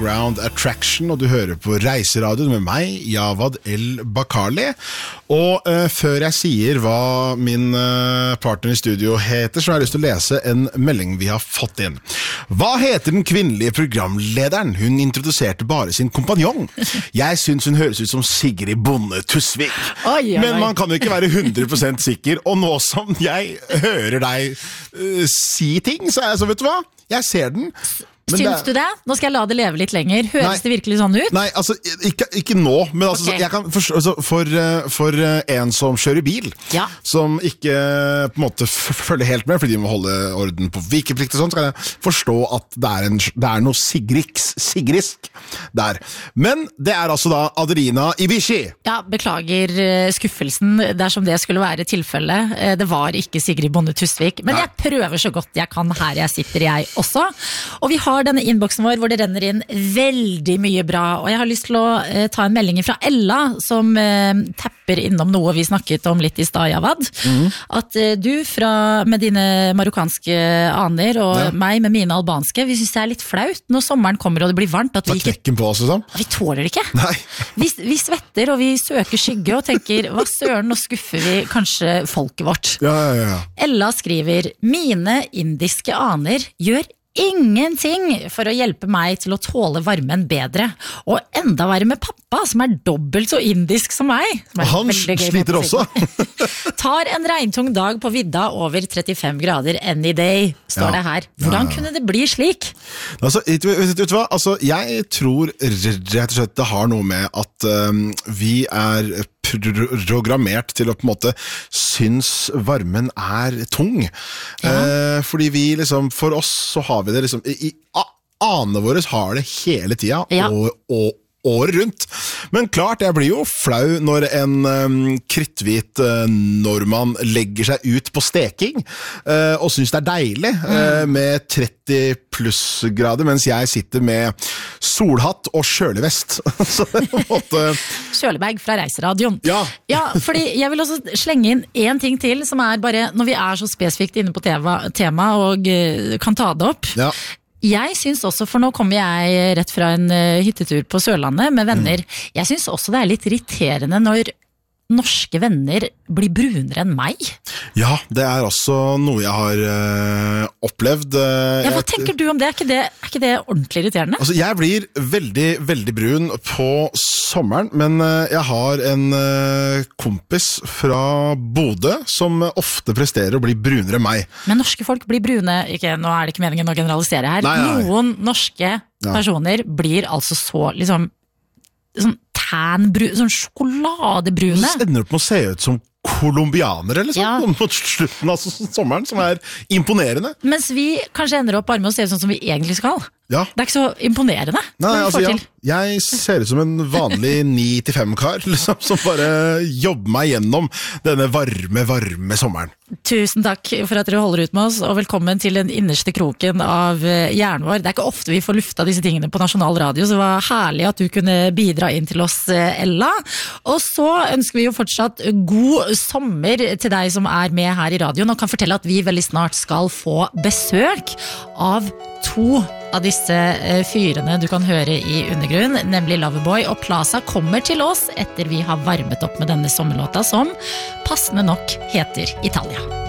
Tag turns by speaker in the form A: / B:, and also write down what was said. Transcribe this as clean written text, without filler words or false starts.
A: Ground Attraction, og du hører på Reiseradioen med meg, Javad El Bakali. Og før jeg sier hva min partner i studio heter, så har jeg lyst til å lese en melding vi har fått inn. Hva heter den kvinnelige programlederen? Hun introduserte bare sin kompanjong. Jeg synes hun høres ut som Sigrid Bonde Tusvik. Men man kan jo ikke være 100% sikker, og nå som jeg hører deg si ting, så er jeg så, vet du hva? Jeg ser den.
B: Syns du det? Nå skal jeg la det leve litt lenger. Høres det virkelig sånn ut?
A: Nei, altså, ikke nå, men altså, okay. Jeg kan for en som kjører bil, som ikke på en måte følger helt med, fordi de må holde orden på vikeplikt og sånt, så kan jeg forstå at det er noe sigrisk der. Men det er altså da Adelina Ibishi. Ja,
B: beklager skuffelsen dersom det skulle være tilfellet. Det var ikke Sigrid Bonde Tusvik, men jeg prøver så godt jeg kan her jeg sitter også. Og vi har denne innboksen vår hvor det renner inn veldig mye bra, og jeg har lyst til å ta en melding fra Ella som tapper innom noe vi snakket om litt i stad, Javad. At du med dine marokkanske aner og meg med mine albanske, vi synes det er litt flaut når sommeren kommer og det blir varmt at vi ikke...
A: Knekken på oss og sånn?
B: Vi tåler det ikke.
A: Nei.
B: Vi svetter og vi søker skygge og tenker, hva søren, nå skuffer vi kanskje folket vårt.
A: Ja.
B: Ella skriver, mine indiske aner gjør ingenting for å hjelpe meg til å tåle varmen bedre, og enda være med pappa som er dobbelt så indisk som meg.
A: Han sliter også.
B: Tar en regntung dag på vidda over 35 grader any day, står det her. Hvordan kunne det bli slik?
A: Altså, vet du hva? Altså, jeg tror rett og slett det har noe med at vi er programmert til å på en måte synes varmen er tung. Fordi vi liksom, for oss så har vi det liksom, anene våre har det hele tida, og året rundt. Men klart, jeg blir jo flau når en kritthvit nordmann legger seg ut på steking og synes det er deilig med 30 plussgrader, mens jeg sitter med solhatt og kjølevest.
B: Kjølebag fra Reiseradioen. Ja, fordi jeg vil også slenge inn en ting til, som er bare, når vi er så spesifikt inne på tema og kan ta det opp. Jeg synes også, for nå kommer jeg rett fra en hyttetur på Sørlandet med venner, jeg synes også det er litt irriterende når norske venner blir brunere enn meg.
A: Ja, det er også noe jeg har opplevd.
B: Hva tenker du om det? Er ikke det ordentlig irriterende?
A: Altså, jeg blir veldig, veldig brun på sommeren, men jeg har en kompis fra Bodø som ofte presterer å bli brunere enn meg.
B: Men norske folk blir brune, nå er det ikke meningen å generalisere her.
A: Nei.
B: Noen norske personer blir altså så liksom sånn sånn sjokoladebrune.
A: Så ender opp med å se ut som kolumbianere, liksom, på slutten av sommeren, som er imponerende.
B: Mens vi kanskje ender opp bare med å se ut sånn som vi egentlig skal.
A: Ja.
B: Det er ikke så imponerende.
A: Nei, altså, jeg ser ut som en vanlig 9-5-kar, liksom, som bare jobber meg gjennom denne varme sommeren.
B: Tusen takk for at dere holder ut med oss, og velkommen til den innerste kroken av hjernen vår. Det er ikke ofte vi får lufta disse tingene på nasjonal radio, så det var herlig at du kunne bidra inn til oss, Ella. Og så ønsker vi jo fortsatt god sommer til deg som er med her i radioen, og kan fortelle at vi veldig snart skal få besøk av 2 av disse fyrene du kan høre i undergrunn, nemlig Loverboy og Plaza, kommer til oss etter vi har varmet opp med denne sommerlåta som passende nok heter Italia.